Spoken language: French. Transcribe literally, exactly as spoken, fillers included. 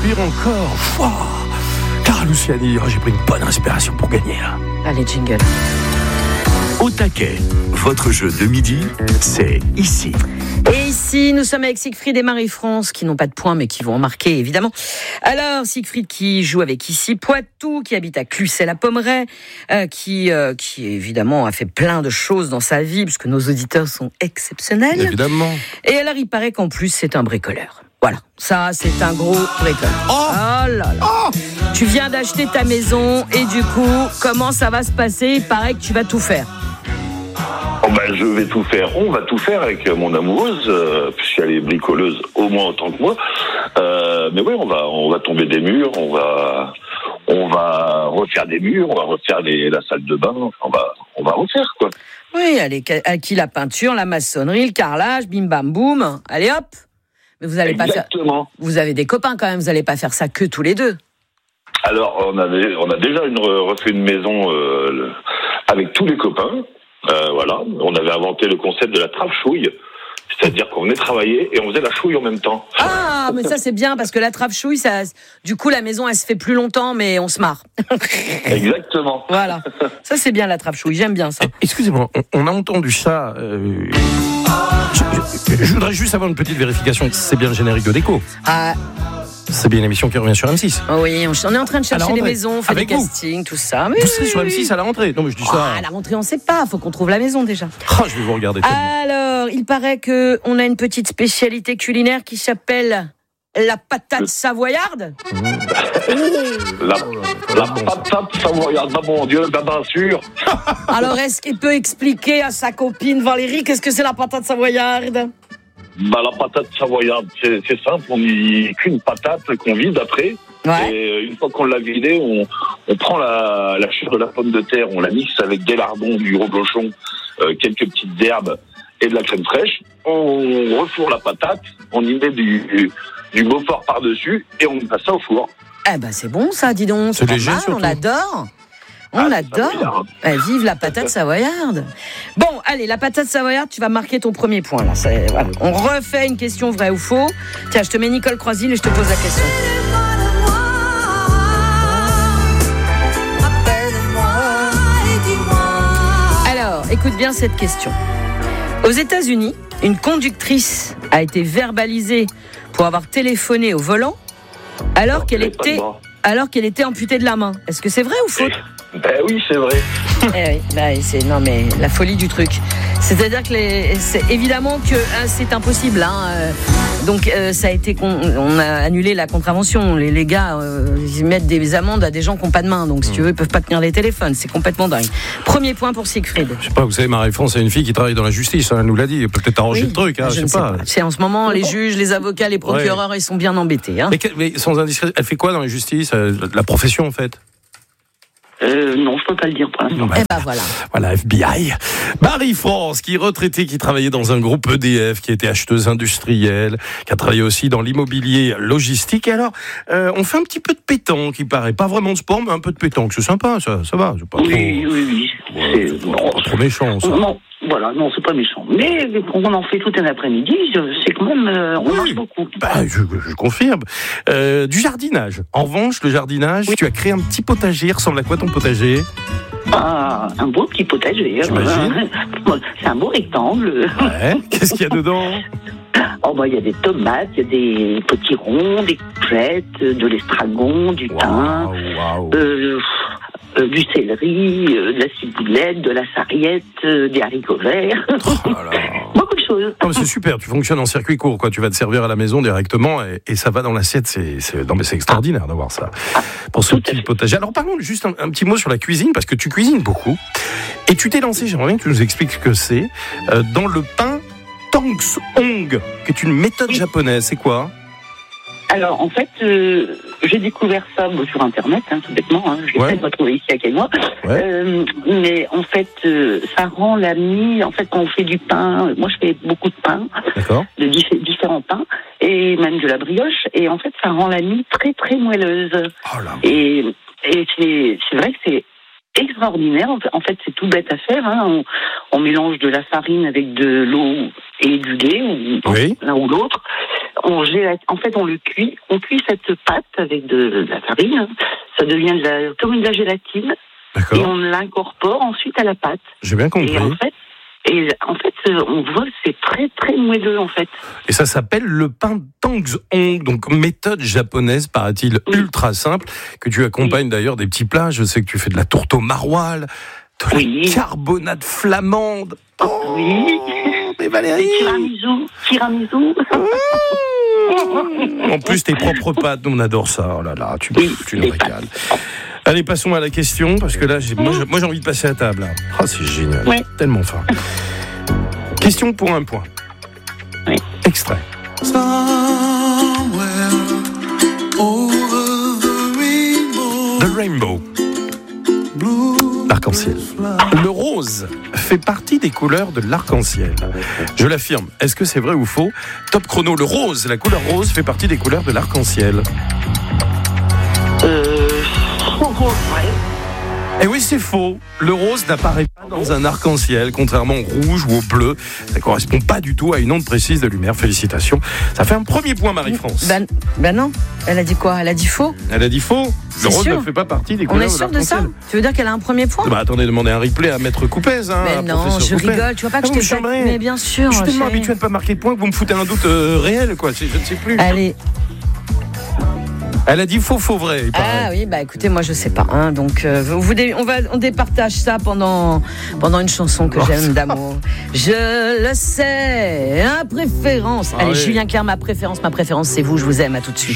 respire encore. Wow. Clara Luciani, oh, j'ai pris une bonne inspiration pour gagner là. Allez, jingle. Au taquet, votre jeu de midi, c'est ici. Et ici, nous sommes avec Siegfried et Marie-France, qui n'ont pas de points, mais qui vont en marquer, évidemment. Alors, Siegfried qui joue avec ici Poitou, qui habite à Cluset-la-Pommeraye, euh, qui, euh, qui, évidemment, a fait plein de choses dans sa vie, parce que nos auditeurs sont exceptionnels. Évidemment. Et alors, il paraît qu'en plus, c'est un bricoleur. Voilà, ça, c'est un gros bricoleur. Oh, oh là là. Oh Tu viens d'acheter ta maison, et du coup, comment ça va se passer ? Il paraît que tu vas tout faire. Oh ben, je vais tout faire. On va tout faire avec mon amoureuse, euh, puisqu'elle est bricoleuse au moins autant que moi. Euh, mais oui, on va, on va tomber des murs, on va, on va refaire des murs, on va refaire les, la salle de bain. On va, on va refaire quoi. Oui, allez, à qui la peinture, la maçonnerie, le carrelage, bim bam boum. Allez hop. Mais vous allez pas faire. Vous avez des copains quand même. Vous allez pas faire ça que tous les deux. Alors, on avait, on a déjà une, refait une maison euh, avec tous les copains. Euh, voilà, on avait inventé le concept de la trave-chouille, c'est-à-dire qu'on venait travailler et on faisait la chouille en même temps. Ah, mais ça c'est bien parce que la trave-chouille, ça, du coup la maison elle se fait plus longtemps, mais on se marre. Exactement. Voilà, ça c'est bien la trave-chouille, j'aime bien ça. Excusez-moi, on, on a entendu ça. Euh... Je, je, je voudrais juste avoir une petite vérification. C'est bien le générique de Déco. Ah. C'est bien une émission qui revient sur M six. Oh oui, on, on est en train de chercher des maisons, on fait avec des vous. castings, tout ça. Mais vous serez oui, sur M six à la rentrée. Non, mais je dis oh, ça. À la rentrée, on ne sait pas. Faut qu'on trouve la maison déjà. Oh, je vais vous regarder. Alors, il paraît que on a une petite spécialité culinaire qui s'appelle la patate savoyarde. Mmh. La, la patate savoyarde, bah, mon Dieu, bah, bien sûr. Alors, est-ce qu'il peut expliquer à sa copine Valérie qu'est-ce que c'est la patate savoyarde ? Bah, la patate savoyarde, c'est, c'est simple, on n'y qu'une patate qu'on vide après. Ouais. Et une fois qu'on l'a vidée, on, on prend la, la chure de la pomme de terre, on la mixe avec des lardons, du reblochon, euh, quelques petites herbes et de la crème fraîche. On refourre la patate, on y met du, du, du Beaufort par-dessus et on passe ça au four. Eh ben c'est bon ça, dis donc. C'est pas léger, mal, surtout. on adore. On Ah, adore. Eh, vive la patate savoyarde. Bon, allez, la patate savoyarde, tu vas marquer ton premier point. Là. C'est, voilà. On refait une question vraie ou faux. Tiens, je te mets Nicole Croisille et je te pose la question. Alors, écoute bien cette question. Aux États-Unis, une conductrice a été verbalisée pour avoir téléphoné au volant alors qu'elle était, alors qu'elle était amputée de la main. Est-ce que c'est vrai ou faux ? Ben oui, c'est vrai. Eh oui, bah, c'est, non mais la folie du truc. C'est-à-dire que les, c'est évidemment que hein, c'est impossible. Hein, euh, donc euh, ça a été, con, on a annulé la contravention. Les, les gars, euh, ils mettent des amendes à des gens qui n'ont pas de main. Donc si tu veux, ils peuvent pas tenir les téléphones. C'est complètement dingue. Premier point pour Siegfried. Je sais pas, vous savez, Marie-France, c'est une fille qui travaille dans la justice. Hein, elle nous l'a dit. Elle peut peut-être arranger Oui, le truc. Hein, je je ne sais pas. pas. C'est en ce moment les juges, les avocats, les procureurs, ouais. Ils sont bien embêtés. Hein. Mais, mais sans indiscrétion, elle fait quoi dans la justice ? La profession en fait. Euh, non, je peux pas le dire pour l'instant. Bah, eh ben voilà. Voilà, F B I. Marie-France, qui est retraitée, qui travaillait dans un groupe E D F, qui était acheteuse industrielle, qui a travaillé aussi dans l'immobilier logistique. Et alors, euh, on fait un petit peu de pétanque, il paraît. Pas vraiment de sport, mais un peu de pétanque. C'est sympa, ça, ça va. C'est pas oui, trop... oui, oui. Ouais, c'est, c'est non, pas trop méchant, ça. Non, voilà, non, c'est pas méchant. Mais on en fait tout un après-midi, c'est quand même, euh, on oui. marche beaucoup. Bah, je, je confirme. Euh, du jardinage. En revanche, le jardinage, oui. Tu as créé un petit potager. Ressemble à quoi ton potager ? Ah, un beau petit potager. J'imagine. C'est un beau rectangle. Ouais. Qu'est-ce qu'il y a dedans ? Oh bah il y a des tomates, il y a des petits ronds, des courgettes, de l'estragon, du wow, thym, wow. Euh, euh, du céleri, euh, de la ciboulette, de la sarriette, euh, des haricots verts. Oh là là. Beaucoup de choses. Non, mais c'est super, tu fonctionnes en circuit court, quoi. Tu vas te servir à la maison directement et, et ça va dans l'assiette. C'est, c'est, non, mais c'est extraordinaire d'avoir ça. Pour ce petit potager. Alors parlons juste un, un petit mot sur la cuisine, parce que tu cuisines beaucoup. Et tu t'es lancé, j'aimerais bien que tu nous expliques ce que c'est, euh, dans le pain Tangsong, qui est une méthode japonaise. C'est quoi ? Alors, en fait, euh, j'ai découvert ça bon, sur Internet, hein, tout bêtement. Hein, je l'ai ouais. peut-être pas trouvé ici à quel mois. Ouais. Euh, mais en fait, euh, ça rend la mie. En fait, quand on fait du pain, moi, je fais beaucoup de pain, D'accord. de dif- différents pains, et même de la brioche. Et en fait, ça rend la mie très, très moelleuse. Oh là. Et, et c'est, c'est vrai que c'est extraordinaire. En fait, c'est tout bête à faire. Hein. On, on mélange de la farine avec de l'eau et du lait, oui. l'un ou l'autre. On gélate, en fait, on le cuit. On cuit cette pâte avec de, de la farine. Ça devient de la, comme de la gélatine. D'accord. Et on l'incorpore ensuite à la pâte. J'ai bien compris. Et en fait, et en fait, on voit que c'est très très moelleux en fait. Et ça s'appelle le pain Tangzhong, donc méthode japonaise, paraît-il, oui. ultra simple, que tu accompagnes oui. d'ailleurs des petits plats. Je sais que tu fais de la tourte au maroilles, de la oui. carbonade flamande. Oh, oui. Mais Valérie. Et tiramisu, tiramisu. Mmh. En plus, tes propres pâtes, on adore ça. Oh là là, tu, oui, tu nous régales. Allez, passons à la question, parce que là, j'ai, moi, j'ai, moi, j'ai envie de passer à table. Ah, oh, c'est génial, oui. tellement fin. Question pour un point. Oui. Extrait. The Rainbow. L'arc-en-ciel. Le rose fait partie des couleurs de l'arc-en-ciel. Je l'affirme. Est-ce que c'est vrai ou faux ? Top chrono. Le rose, la couleur rose fait partie des couleurs de l'arc-en-ciel. Euh... Et oui, c'est faux. Le rose n'apparaît pas dans un arc-en-ciel, contrairement au rouge ou au bleu. Ça ne correspond pas du tout à une onde précise de lumière. Félicitations. Ça fait un premier point, Marie-France. Ben, ben non. Elle a dit quoi ? Elle a dit faux. Elle a dit faux. Le c'est rose sûr. ne fait pas partie des On couleurs est sûr de de l'arc-en-ciel. ça ? Tu veux dire qu'elle a un premier point ? Bah attendez, demandez un replay à Maître Coupez. Hein, Mais non, je Coupez. rigole. Tu vois pas que ah, je t'ai pas... Mais bien sûr. Je suis tellement chérie. habitué à ne pas marquer de points que vous me foutez un doute euh, réel, quoi. Je ne sais plus. Allez. Elle a dit faux, faux, vrai. Ah oui, bah écoutez, moi je sais pas. Hein, donc euh, vous dé- on va on départage ça pendant pendant une chanson que oh, j'aime d'amour. Je le sais, un préférence. Ah, Allez, oui. Julien Clerc, ma préférence, ma préférence, c'est vous. Je vous aime. À tout de suite.